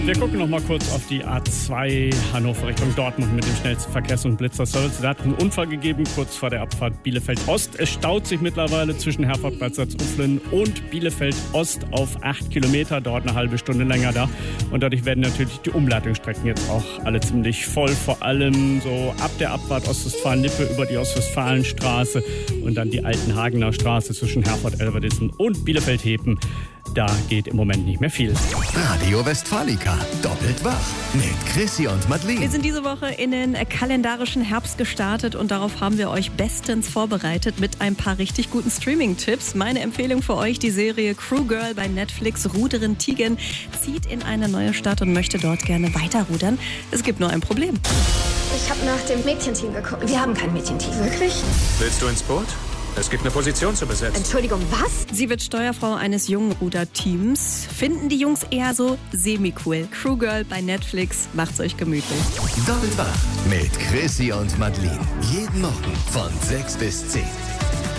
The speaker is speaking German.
Wir gucken noch mal kurz auf die A2 Hannover Richtung Dortmund mit dem schnellsten Verkehrs- und Blitzerservice. Da hat einen Unfall gegeben, kurz vor der Abfahrt Bielefeld-Ost. Es staut sich mittlerweile zwischen Herford-Bad-Salzuflen und Bielefeld-Ost auf 8 Kilometer. Dauert eine halbe Stunde länger da. Und dadurch werden natürlich die Umleitungsstrecken jetzt auch alle ziemlich voll. Vor allem so ab der Abfahrt Ostwestfalen-Lippe über die Ostwestfalenstraße und dann die Altenhagener Straße zwischen Herford-Elverdissen und Bielefeld-Hepen. Da geht im Moment nicht mehr viel. Radio Westfalica, doppelt wach mit Chrissy und Madeleine. Wir sind diese Woche in den kalendarischen Herbst gestartet und darauf haben wir euch bestens vorbereitet mit ein paar richtig guten Streaming-Tipps. Meine Empfehlung für euch, die Serie Crew Girl bei Netflix. Ruderin Tigen zieht in eine neue Stadt und möchte dort gerne weiterrudern. Es gibt nur ein Problem. Ich habe nach dem Mädchenteam geguckt. Wir haben kein Mädchenteam. Wirklich? Willst du ins Boot? Es gibt eine Position zu besetzen. Entschuldigung, was? Sie wird Steuerfrau eines jungen Ruderteams. Finden die Jungs eher so semi-cool. Crew Girl bei Netflix. Macht's euch gemütlich. Doppelt wach mit Chrissy und Madeleine. Jeden Morgen von 6 bis 10.